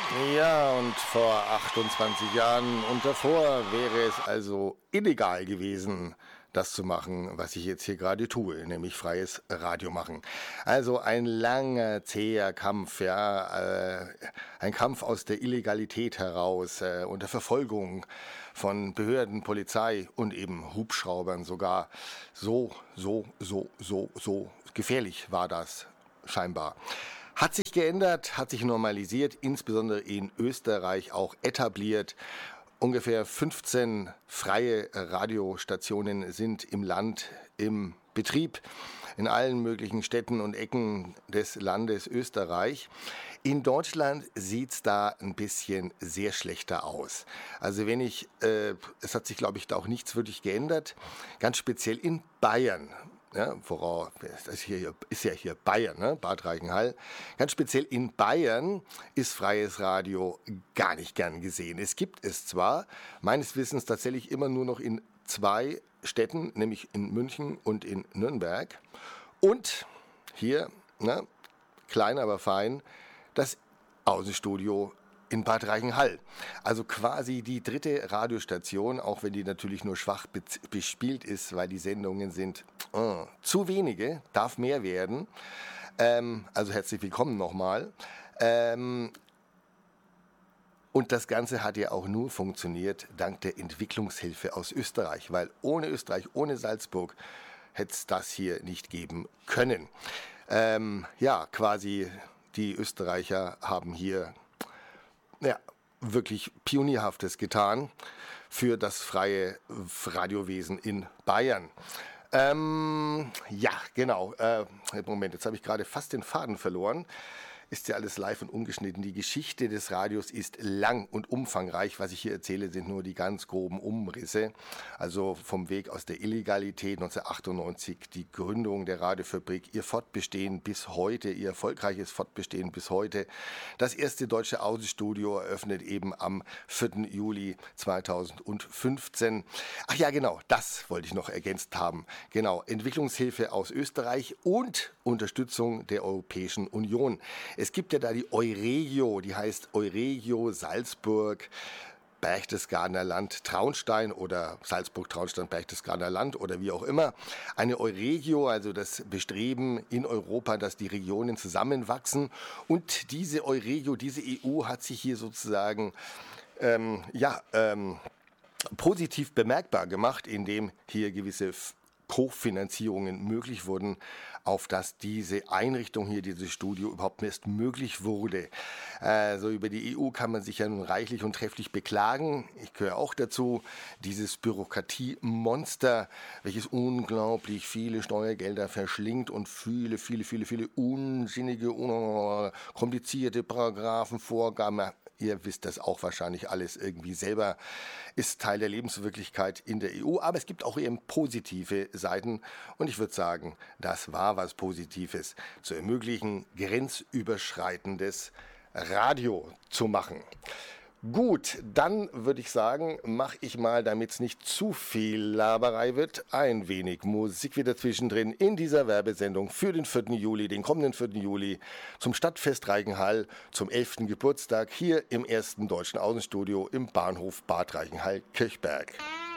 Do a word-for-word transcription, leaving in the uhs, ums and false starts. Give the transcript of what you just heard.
Ja, und vor achtundzwanzig Jahren und davor wäre es also illegal gewesen, das zu machen, was ich jetzt hier gerade tue, nämlich freies Radio machen. Also ein langer, zäher Kampf, ja, äh, ein Kampf aus der Illegalität heraus, äh, unter Verfolgung von Behörden, Polizei und eben Hubschraubern sogar. So, so, so, so, so gefährlich war das scheinbar. Hat sich geändert, hat sich normalisiert, insbesondere in Österreich auch etabliert. Ungefähr fünfzehn freie Radiostationen sind im Land im Betrieb, in allen möglichen Städten und Ecken des Landes Österreich. In Deutschland sieht es da ein bisschen sehr schlechter aus. Also wenn ich, äh, es hat sich glaube ich da auch nichts wirklich geändert, ganz speziell in Bayern. Ja, worauf, das hier ist ja hier Bayern, ne? Bad Reichenhall. Ganz speziell in Bayern ist freies Radio gar nicht gern gesehen. Es gibt es zwar, meines Wissens tatsächlich immer nur noch in zwei Städten, nämlich in München und in Nürnberg. Und hier, ne, klein aber fein, das Außenstudio in Bad Reichenhall. Also quasi die dritte Radiostation, auch wenn die natürlich nur schwach be- bespielt ist, weil die Sendungen sind äh, zu wenige, darf mehr werden. Ähm, also herzlich willkommen nochmal. Ähm, und das Ganze hat ja auch nur funktioniert dank der Entwicklungshilfe aus Österreich, weil ohne Österreich, ohne Salzburg hätte es das hier nicht geben können. Ähm, ja, quasi die Österreicher haben hier ja, wirklich Pionierhaftes getan für das freie Radiowesen in Bayern. Ähm, ja, genau. Äh, Moment, jetzt habe ich gerade fast den Faden verloren. Ist ja alles live und ungeschnitten. Die Geschichte des Radios ist lang und umfangreich. Was ich hier erzähle, sind nur die ganz groben Umrisse. Also vom Weg aus der Illegalität neunzehnhundertachtundneunzig, die Gründung der Radiofabrik, ihr Fortbestehen bis heute, ihr erfolgreiches Fortbestehen bis heute. Das erste deutsche Außenstudio eröffnet eben am vierten Juli zweitausendfünfzehn. Ach ja, genau, das wollte ich noch ergänzt haben. Genau, Entwicklungshilfe aus Österreich und Unterstützung der Europäischen Union. Es gibt ja da die Euregio, die heißt Euregio Salzburg, Berchtesgadener Land, Traunstein oder Salzburg, Traunstein, Berchtesgadener Land oder wie auch immer. Eine Euregio, also das Bestreben in Europa, dass die Regionen zusammenwachsen. Und diese Euregio, diese E U hat sich hier sozusagen, ähm, ja, ähm, positiv bemerkbar gemacht, indem hier gewisse Kofinanzierungen möglich wurden, auf dass diese Einrichtung hier, dieses Studio überhaupt erst möglich wurde. Also über die E U kann man sich ja nun reichlich und trefflich beklagen. Ich gehöre auch dazu. Dieses Bürokratiemonster, welches unglaublich viele Steuergelder verschlingt und viele, viele, viele, viele unsinnige, un- komplizierte Paragraphen, Vorgaben. Ihr wisst das auch wahrscheinlich alles irgendwie selber, ist Teil der Lebenswirklichkeit in der E U. Aber es gibt auch eben positive Seiten. Und ich würde sagen, das war was Positives, zu ermöglichen, grenzüberschreitendes Radio zu machen. Gut, dann würde ich sagen, mache ich mal, damit es nicht zu viel Laberei wird, ein wenig Musik wieder zwischendrin in dieser Werbesendung für den vierten Juli, den kommenden vierten Juli, zum Stadtfest Reichenhall, zum elften Geburtstag hier im ersten deutschen Außenstudio im Bahnhof Bad Reichenhall-Kirchberg.